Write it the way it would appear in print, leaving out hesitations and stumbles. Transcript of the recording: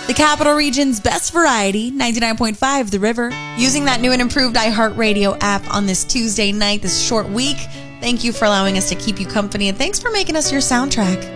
The Capital Region's best variety, 99.5 The River. Using that new and improved iHeartRadio app on this Tuesday night, this short week. Thank you for allowing us to keep you company, and thanks for making us your soundtrack.